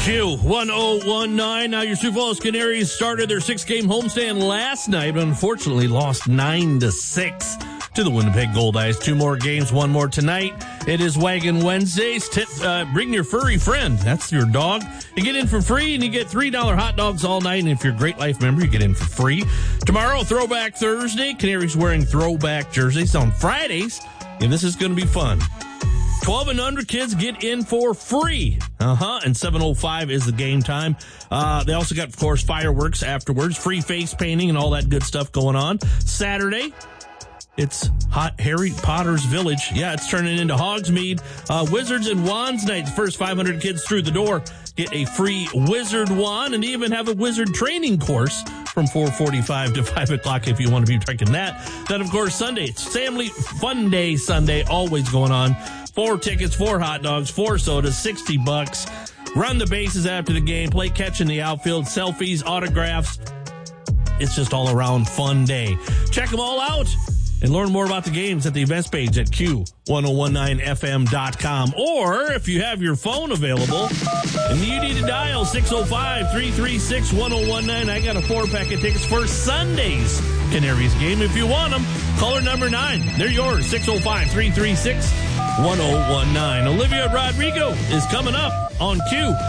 Q1019. Now, your Sioux Falls Canaries started their 6-game homestand last night, but unfortunately lost 9-6 to the Winnipeg Goldeyes. 2 more games, 1 more tonight. It is Wagon Wednesdays. Bring your furry friend. That's your dog. You get in for free, and you get $3 hot dogs all night. And if you're a Great Life member, you get in for free. Tomorrow, Throwback Thursday. Canaries wearing throwback jerseys. On Fridays, and this is going to be fun. 12 and under kids get in for free. And 7:05 is the game time. They also got, of course, fireworks afterwards, free face painting and all that good stuff going on. Saturday, it's Hot Harry Potter's Village. Yeah, it's turning into Hogsmeade. Wizards and Wands night. The first 500 kids through the door get a free wizard wand, and even have a wizard training course from 4:45 to 5 o'clock if you want to be drinking that. Then, of course, Sunday. It's Family Fun Day Sunday, always going on. 4 tickets, 4 hot dogs, 4 sodas, $60. Run the bases after the game, play catch in the outfield, selfies, autographs. It's just all around fun day. Check them all out and learn more about the games at the events page at Q1019FM.com. Or if you have your phone available and you need to dial 605-336-1019, I got a 4-pack of tickets for Sunday's Canaries game. If you want them, caller number 9. They're yours, 605-336-1019. Olivia Rodrigo is coming up on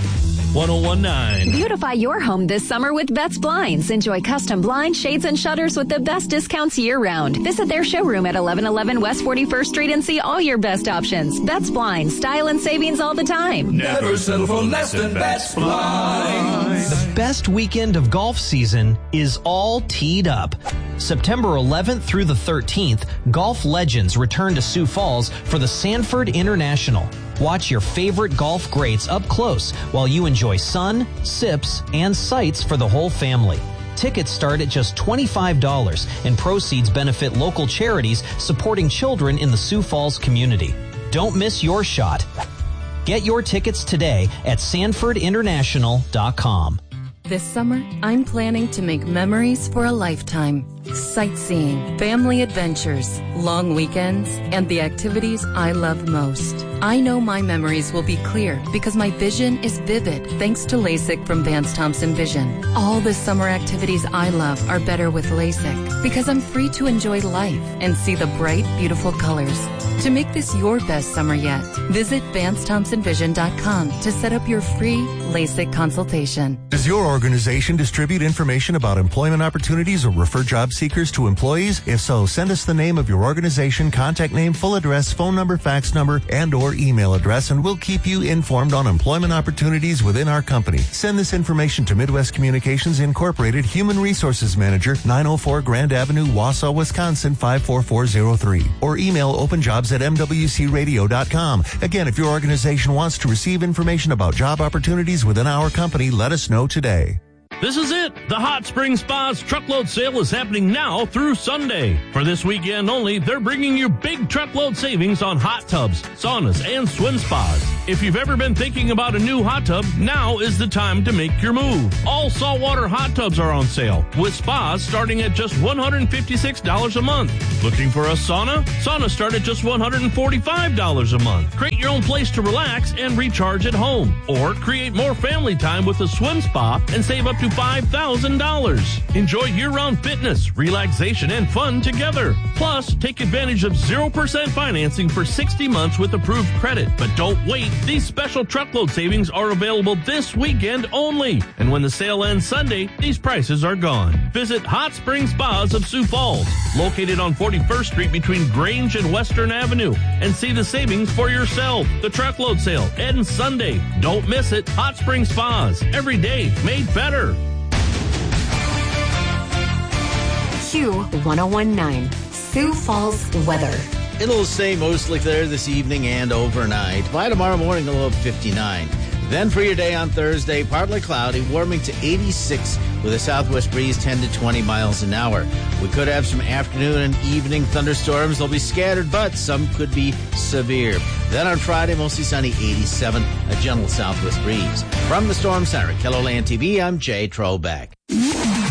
Q1019. Beautify your home this summer with Betts Blinds. Enjoy custom blinds, shades, and shutters with the best discounts year-round. Visit their showroom at 1111 West 41st Street and see all your best options. Betts Blinds, style and savings all the time. Never settle for less than Betts Blinds. The best weekend of golf season is all teed up. September 11th through the 13th, golf legends return to Sioux Falls for the Sanford International. Watch your favorite golf greats up close while you enjoy sun, sips, and sights for the whole family. Tickets start at just $25, and proceeds benefit local charities supporting children in the Sioux Falls community. Don't miss your shot. Get your tickets today at SanfordInternational.com. This summer, I'm planning to make memories for a lifetime. Sightseeing, family adventures, long weekends, and the activities I love most. I know my memories will be clear because my vision is vivid thanks to LASIK from Vance Thompson Vision. All the summer activities I love are better with LASIK because I'm free to enjoy life and see the bright, beautiful colors. To make this your best summer yet, visit VanceThompsonVision.com to set up your free LASIK consultation. Does your organization distribute information about employment opportunities or refer job seekers to employees? If so, send us the name of your organization, contact name, full address, phone number, fax number, and or email address, and we'll keep you informed on employment opportunities within our company. Send this information to Midwest Communications Incorporated, Human Resources Manager, 904 Grand Avenue, Wausau, Wisconsin, 54403, or email openjobs@mwcradio.com. Again, if your organization wants to receive information about job opportunities within our company, let us know today. This is it. The Hot Spring Spas truckload sale is happening now through Sunday. For this weekend only, they're bringing you big truckload savings on hot tubs, saunas, and swim spas. If you've ever been thinking about a new hot tub, now is the time to make your move. All saltwater hot tubs are on sale, with spas starting at just $156 a month. Looking for a sauna? Saunas start at just $145 a month. Create your own place to relax and recharge at home. Or create more family time with a swim spa and save up to $5,000. Enjoy year-round fitness, relaxation, and fun together. Plus, take advantage of 0% financing for 60 months with approved credit. But don't wait. These special truckload savings are available this weekend only. And when the sale ends Sunday, these prices are gone. Visit Hot Spring Spas of Sioux Falls, located on 41st Street between Grange and Western Avenue, and see the savings for yourself. The truckload sale ends Sunday. Don't miss it. Hot Spring Spas. Every day made better. Q1019, Sioux Falls weather. It'll stay mostly clear this evening and overnight. By tomorrow morning, a low of 59. Then for your day on Thursday, partly cloudy, warming to 86 with a southwest breeze 10 to 20 miles an hour. We could have some afternoon and evening thunderstorms. They'll be scattered, but some could be severe. Then on Friday, mostly sunny, 87, a gentle southwest breeze. From the Storm Center at KELOLAND TV, I'm Jay Trobeck.